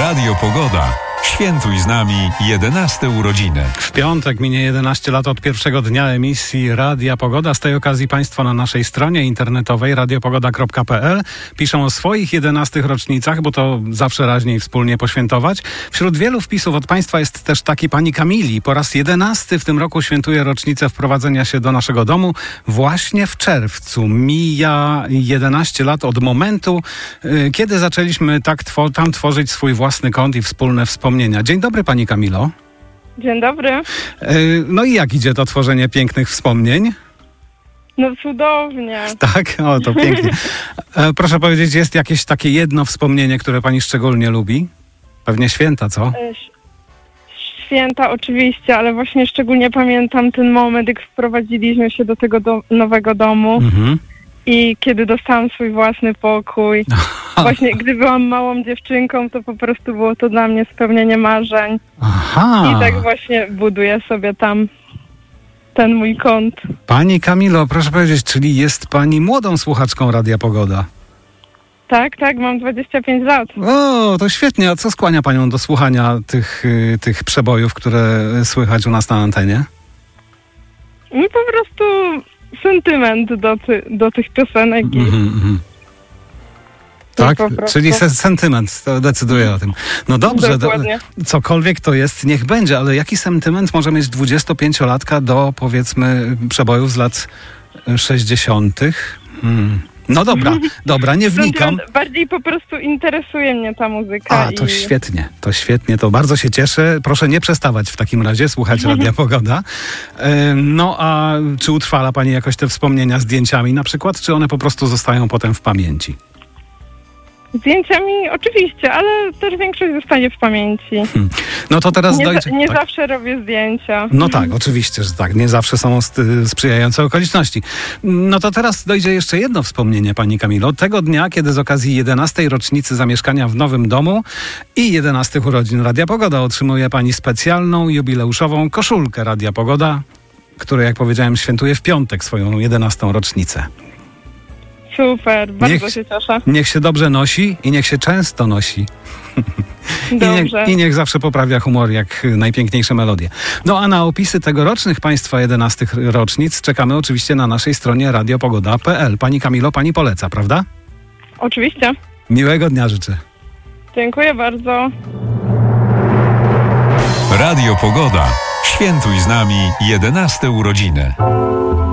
Radio Pogoda. Świętuj z nami 11 urodziny. W piątek minie 11 lat od pierwszego dnia emisji Radia Pogoda. Z tej okazji Państwo na naszej stronie internetowej radiopogoda.pl piszą o swoich 11 rocznicach, bo to zawsze raźniej wspólnie poświętować. Wśród wielu wpisów od Państwa jest też taki pani Kamili. Po raz 11 w tym roku świętuje rocznicę wprowadzenia się do naszego domu. Właśnie w czerwcu mija 11 lat od momentu, kiedy zaczęliśmy tam tworzyć swój własny kąt i wspólne wspomnienia. Dzień dobry, pani Kamilo. Dzień dobry. No i jak idzie to tworzenie pięknych wspomnień? No cudownie. Tak? O, to pięknie. Proszę powiedzieć, jest jakieś takie jedno wspomnienie, które pani szczególnie lubi? Pewnie święta, co? Święta oczywiście, ale właśnie szczególnie pamiętam ten moment, jak wprowadziliśmy się do tego nowego domu i kiedy dostałam swój własny pokój. Właśnie gdy byłam małą dziewczynką, to po prostu było to dla mnie spełnienie marzeń. Aha. I tak właśnie buduję sobie tam ten mój kąt. Pani Kamilo, proszę powiedzieć, czyli jest pani młodą słuchaczką Radia Pogoda? Tak, mam 25 lat. O, to świetnie. A co skłania panią do słuchania tych przebojów, które słychać u nas na antenie? No po prostu sentyment do tych piosenek. Tak, czyli sentyment to decyduje o tym. No dobrze, cokolwiek to jest, niech będzie, ale jaki sentyment może mieć 25-latka do, powiedzmy, przebojów z lat 60.? No dobra, nie wnikam. Bardziej po prostu interesuje mnie ta muzyka. To świetnie, to bardzo się cieszę. Proszę nie przestawać w takim razie słuchać Radia Pogoda. No a czy utrwala pani jakoś te wspomnienia zdjęciami na przykład, czy one po prostu zostają potem w pamięci? Zdjęciami oczywiście, ale też większość zostanie w pamięci. No to teraz nie zawsze robię zdjęcia. No tak, oczywiście, że tak. Nie zawsze są sprzyjające okoliczności. No to teraz dojdzie jeszcze jedno wspomnienie, pani Kamilo. Tego dnia, kiedy z okazji 11. rocznicy zamieszkania w nowym domu i 11 urodzin Radia Pogoda otrzymuje pani specjalną, jubileuszową koszulkę Radia Pogoda, która, jak powiedziałem, świętuje w piątek swoją 11. rocznicę. Super, bardzo się cieszę. Niech się dobrze nosi i niech się często nosi. I niech zawsze poprawia humor jak najpiękniejsze melodie. No a na opisy tegorocznych państwa 11 rocznic czekamy oczywiście na naszej stronie radiopogoda.pl. Pani Kamilo, pani poleca, prawda? Oczywiście. Miłego dnia życzę. Dziękuję bardzo. Radio Pogoda. Świętuj z nami 11 urodziny.